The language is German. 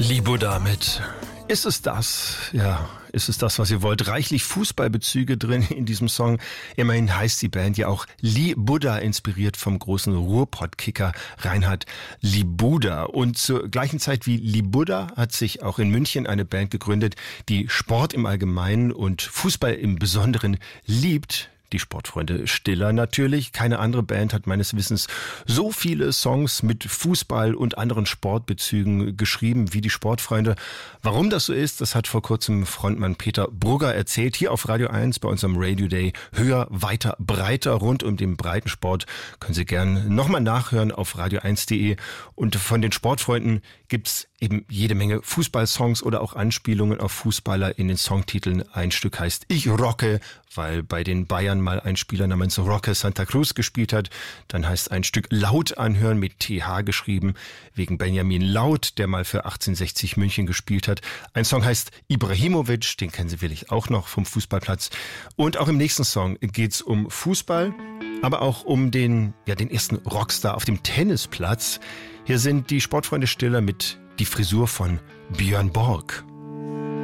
Libuda mit Ist es das? Ja, ist es das, was ihr wollt? Reichlich Fußballbezüge drin in diesem Song. Immerhin heißt die Band ja auch Libuda, inspiriert vom großen Ruhrpott-Kicker Reinhard Libuda. Und zur gleichen Zeit wie Libuda hat sich auch in München eine Band gegründet, die Sport im Allgemeinen und Fußball im Besonderen liebt. Die Sportfreunde Stiller natürlich. Keine andere Band hat meines Wissens so viele Songs mit Fußball und anderen Sportbezügen geschrieben wie die Sportfreunde. Warum das so ist, das hat vor kurzem Frontmann Peter Brugger erzählt. Hier auf Radio 1 bei unserem Radio Day. Höher, weiter, breiter rund um den Breitensport. Können Sie gern nochmal nachhören auf radio1.de. Und von den Sportfreunden gibt's eben jede Menge Fußballsongs oder auch Anspielungen auf Fußballer in den Songtiteln. Ein Stück heißt Ich rocke, weil bei den Bayern mal ein Spieler namens Roque Santa Cruz gespielt hat. Dann heißt ein Stück Laut anhören mit TH geschrieben, wegen Benjamin Laut, der mal für 1860 München gespielt hat. Ein Song heißt Ibrahimovic, den kennen Sie vielleicht auch noch vom Fußballplatz. Und auch im nächsten Song geht's um Fußball, aber auch um den ersten Rockstar auf dem Tennisplatz. Hier sind die Sportfreunde Stiller mit Die Frisur von Björn Borg.